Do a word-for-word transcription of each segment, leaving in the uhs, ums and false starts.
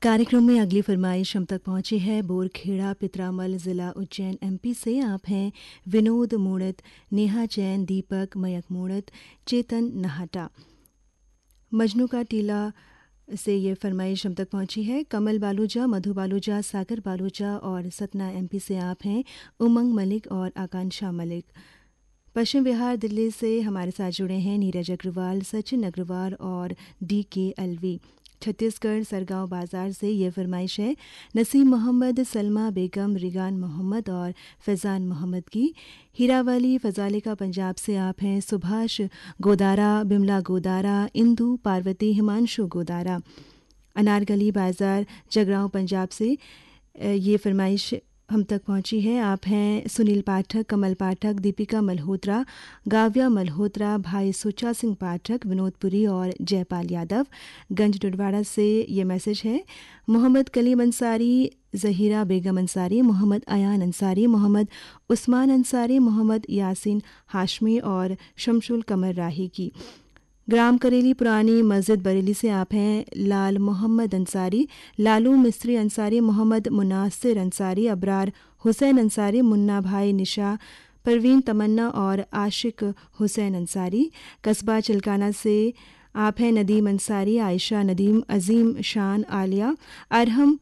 कार्यक्रम में अगली फरमाइश हम तक पहुंची है बोरखेड़ा पितरामल ज़िला उज्जैन एमपी से। आप हैं विनोद मूणत, नेहा जैन, दीपक, मयक मूणत, चेतन नहाटा। मजनू का टीला से ये फरमाइश हम तक पहुंची है। कमल बालूजा, मधु बालूजा, सागर बालूजा और सतना एमपी से आप हैं उमंग मलिक और आकांक्षा मलिक। पश्चिम बिहार दिल्ली से हमारे साथ जुड़े हैं नीरज अग्रवाल, सचिन अग्रवाल और डी के अलवी। छत्तीसगढ़ सरगांव बाजार से ये फरमाइश है नसीम मोहम्मद, सलमा बेगम, रिगान मोहम्मद और फैज़ान मोहम्मद की। हीरावाली फजालिका पंजाब से आप हैं सुभाष गोदारा, बिमला गोदारा, इंदु पार्वती, हिमांशु गोदारा। अनारगली बाजार जगरांव पंजाब से ये फरमाइश हम तक पहुंची है। आप हैं सुनील पाठक, कमल पाठक, दीपिका मल्होत्रा, गाव्या मल्होत्रा, भाई सुचा सिंह पाठक, विनोदपुरी और जयपाल यादव। गंज डुडवाड़ा से ये मैसेज है मोहम्मद कलीम अंसारी, जहीरा बेगम अंसारी, मोहम्मद अयान अंसारी, मोहम्मद उस्मान अंसारी, मोहम्मद यासीन हाशमी और शमशुल कमर राही की। ग्राम करेली पुरानी मस्जिद बरेली से आप हैं लाल मोहम्मद अंसारी, लालू मिस्त्री अंसारी, मोहम्मद मुनासिर अंसारी, अबरार हुसैन अंसारी, मुन्ना भाई निशा, परवीन तमन्ना और आशिक हुसैन अंसारी। कस्बा चिल्काना से आप हैं नदीम अंसारी, आयशा नदीम, अजीम शान, आलिया, अरहम।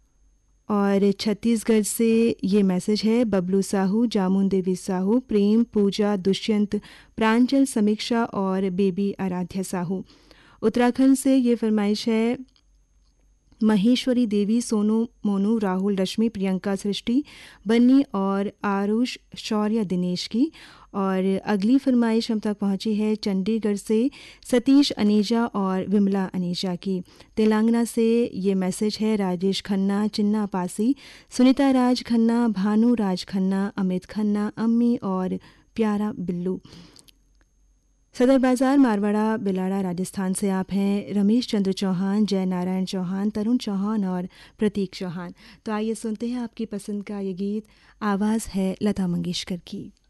और छत्तीसगढ़ से ये मैसेज है बबलू साहू, जामुन देवी साहू, प्रेम, पूजा, दुष्यंत, प्रांजल, समीक्षा और बेबी आराध्या साहू। उत्तराखंड से ये फरमाइश है महेश्वरी देवी, सोनू, मोनू, राहुल, रश्मि, प्रियंका, सृष्टि, बन्नी और आरुष, शौर्य, दिनेश की। और अगली फरमाइश हम तक पहुंची है चंडीगढ़ से सतीश अनीजा और विमला अनीजा की। तेलंगाना से ये मैसेज है राजेश खन्ना, चिन्ना पासी, सुनीता राज खन्ना, भानु राज खन्ना, अमित खन्ना, अम्मी और प्यारा बिल्लू। सदर बाजार मारवाड़ा बिलाड़ा राजस्थान से आप हैं रमेश चंद्र चौहान, जय नारायण चौहान, तरुण चौहान और प्रतीक चौहान। तो आइए सुनते हैं आपकी पसंद का ये गीत। आवाज़ है लता मंगेशकर की।